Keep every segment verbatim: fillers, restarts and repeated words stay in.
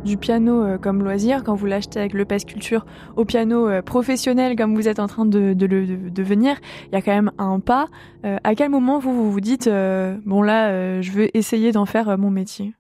du piano euh, comme loisir, quand vous l'achetez avec le Pass Culture, au piano euh, professionnel comme vous êtes en train de, de le de, devenir, il y a quand même un pas. Euh, à quel moment vous vous, vous dites euh, bon là, euh, je veux essayer d'en faire euh, mon métier?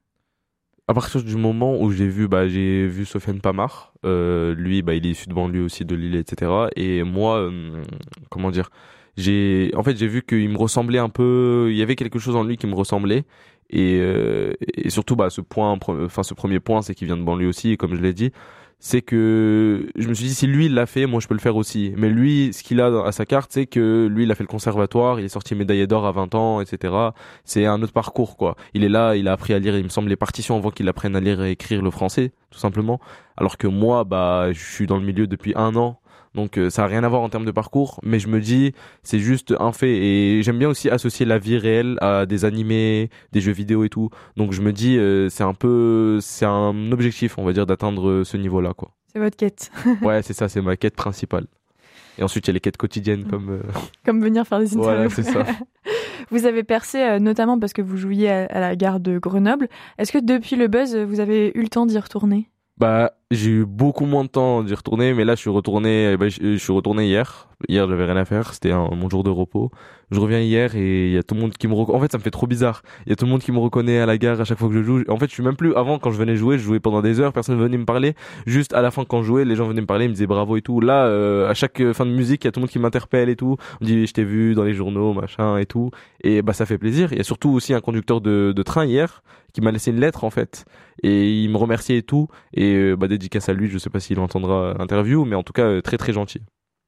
À partir du moment où j'ai vu, bah, j'ai vu Sofiane Pamar, euh, lui, bah, il est issu de banlieue aussi de Lille, et cetera. Et moi, euh, comment dire, j'ai, en fait, j'ai vu qu'il me ressemblait un peu, il y avait quelque chose en lui qui me ressemblait. Et, euh, et surtout, bah, ce point, pre- enfin, ce premier point, c'est qu'il vient de banlieue aussi, et comme je l'ai dit, c'est que je me suis dit, si lui, il l'a fait, moi, je peux le faire aussi. Mais lui, ce qu'il a à sa carte, c'est que lui, il a fait le conservatoire, il est sorti médaillé d'or à vingt ans, et cetera. C'est un autre parcours, quoi. Il est là, il a appris à lire, il me semble, les partitions avant qu'il apprenne à lire et écrire le français, tout simplement. Alors que moi, bah, je suis dans le milieu depuis un an. Donc euh, ça a rien à voir en termes de parcours, mais je me dis c'est juste un fait et j'aime bien aussi associer la vie réelle à des animés, des jeux vidéo et tout. Donc je me dis euh, c'est un peu c'est un objectif on va dire d'atteindre euh, ce niveau-là quoi. C'est votre quête. Ouais, c'est ça, c'est ma quête principale. Et ensuite il y a les quêtes quotidiennes comme euh, Comme venir faire des voilà, interviews. c'est ça. Vous avez percé euh, notamment parce que vous jouiez à, à la gare de Grenoble. Est-ce que depuis le buzz, vous avez eu le temps d'y retourner? Bah, j'ai eu beaucoup moins de temps d'y retourner, mais là, je suis retourné, bah, je, je suis retourné hier. Hier, j'avais rien à faire, c'était un- mon jour de repos. Je reviens hier et il y a tout le monde qui me reconnaît. En fait, ça me fait trop bizarre. Il y a tout le monde qui me reconnaît à la gare à chaque fois que je joue. En fait, je suis même plus, avant, quand je venais jouer, je jouais pendant des heures, personne venait me parler. Juste à la fin, quand je jouais, les gens venaient me parler, ils me disaient bravo et tout. Là, euh, à chaque euh, fin de musique, il y a tout le monde qui m'interpelle et tout. On me dit, je t'ai vu dans les journaux, machin et tout. Et bah, ça fait plaisir. Il y a surtout aussi un conducteur de, de train hier qui m'a laissé une lettre, en fait. Et il me remerciait et tout. Et euh, bah, dédicace à lui, je sais pas s'il entendra l'interview, mais en tout cas, euh, très très gentil.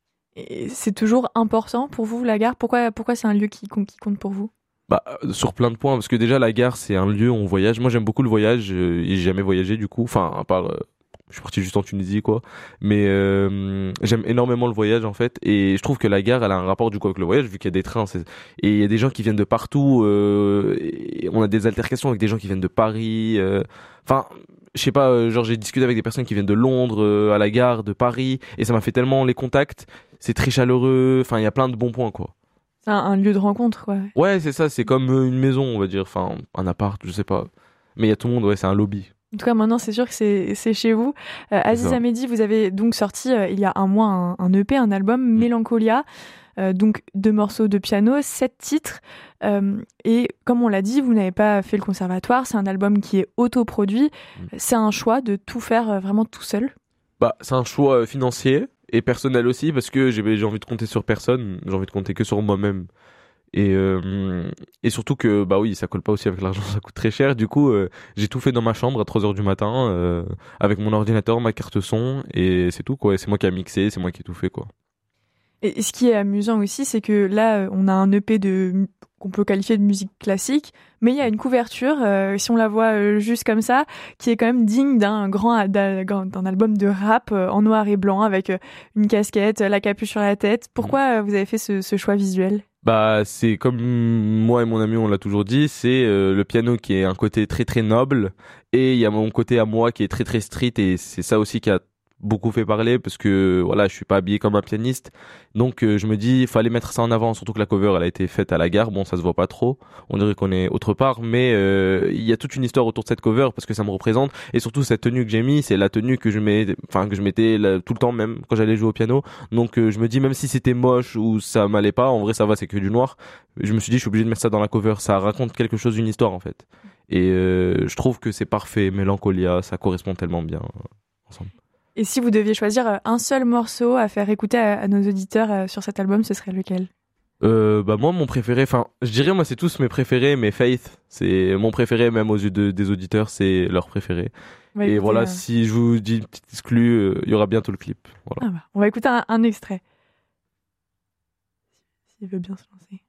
Et c'est toujours important pour vous, la gare? Pourquoi, pourquoi c'est un lieu qui, compte- qui compte pour vous? Bah, euh, sur plein de points, parce que déjà, la gare, c'est un lieu où on voyage. Moi, j'aime beaucoup le voyage, euh, et j'ai jamais voyagé, du coup. Enfin, à part, euh, je suis parti juste en Tunisie, quoi. Mais euh, j'aime énormément le voyage, en fait. Et je trouve que la gare, elle a un rapport, du coup, avec le voyage, vu qu'il y a des trains. c'est- Et il y a des gens qui viennent de partout. Euh, et on a des altercations avec des gens qui viennent de Paris. euh, Enfin, je sais pas, euh, genre, j'ai discuté avec des personnes qui viennent de Londres, euh, à la gare, de Paris. Et ça m'a fait tellement les contacts. C'est très chaleureux. Enfin, il y a plein de bons points, quoi. C'est un, un lieu de rencontre, quoi. Ouais, c'est ça, c'est comme euh, une maison, on va dire, enfin, un appart, je sais pas. Mais il y a tout le monde, ouais, c'est un lobby. En tout cas, maintenant, c'est sûr que c'est c'est chez vous. Euh, C'est Aziz ça. Ahmedi, vous avez donc sorti euh, il y a un mois un, un E P, un album, Mm. Mélancolia. Euh, donc deux morceaux de piano, sept titres. Euh, et comme on l'a dit, vous n'avez pas fait le conservatoire. C'est un album qui est autoproduit. Mm. C'est un choix de tout faire euh, vraiment tout seul. Bah, c'est un choix euh, financier et personnel aussi, parce que j'ai j'ai envie de compter sur personne, j'ai envie de compter que sur moi-même. Et, euh, et surtout que, bah oui, ça colle pas aussi avec l'argent, ça coûte très cher. Du coup, euh, j'ai tout fait dans ma chambre à trois heures du matin, euh, avec mon ordinateur, ma carte son, et c'est tout, quoi. Et c'est moi qui a mixé, c'est moi qui ai tout fait, quoi. Et ce qui est amusant aussi, c'est que là, euh, on a un E P de qu'on peut qualifier de musique classique, mais il y a une couverture, euh, si on la voit euh, juste comme ça, qui est quand même digne d'un grand d'un, d'un album de rap euh, en noir et blanc avec euh, une casquette, la capuche sur la tête. Pourquoi euh, vous avez fait ce, ce choix visuel? Bah, c'est comme moi et mon ami, on l'a toujours dit, c'est euh, le piano qui est un côté très très noble et il y a mon côté à moi qui est très très street et c'est ça aussi qui a beaucoup fait parler parce que voilà, je suis pas habillé comme un pianiste. Donc euh, je me dis, il fallait mettre ça en avant, surtout que la cover elle a été faite à la gare. Bon, ça se voit pas trop. On dirait qu'on est autre part, mais euh, il y a toute une histoire autour de cette cover parce que ça me représente et surtout cette tenue que j'ai mis, c'est la tenue que je mets enfin que je mettais là, tout le temps même quand j'allais jouer au piano. Donc euh, je me dis même si c'était moche ou ça m'allait pas, en vrai ça va, c'est que du noir. Je me suis dit je suis obligé de mettre ça dans la cover, ça raconte quelque chose, une histoire en fait. Et euh, je trouve que c'est parfait, Mélancolia, ça correspond tellement bien euh, ensemble. Et si vous deviez choisir euh, un seul morceau à faire écouter à, à nos auditeurs euh, sur cet album, ce serait lequel? Euh, bah moi mon préféré, enfin je dirais moi c'est tous mes préférés, mais Faith c'est mon préféré même aux yeux de, des auditeurs, c'est leur préféré. On va Et écouter, voilà, euh, si je vous dis une petite exclue, euh, il y aura bientôt le clip. Voilà. ah bah, on va écouter un, un extrait. S'il veut bien se lancer.